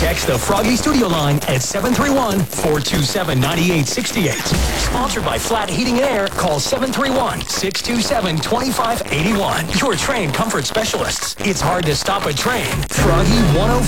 Text the Froggy Studio line at 731-427-9868. Sponsored by Flat Heating and Air. Call 731-627-2581. Your train comfort specialists. It's hard to stop a train. Froggy 105.